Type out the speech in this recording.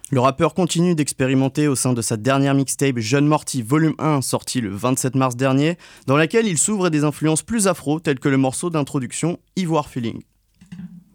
Le rappeur continue d'expérimenter au sein de sa dernière mixtape Jeune Morty Volume 1 sortie le 27 mars dernier, dans laquelle il s'ouvre à des influences plus afro telles que le morceau d'introduction Ivoire Feeling.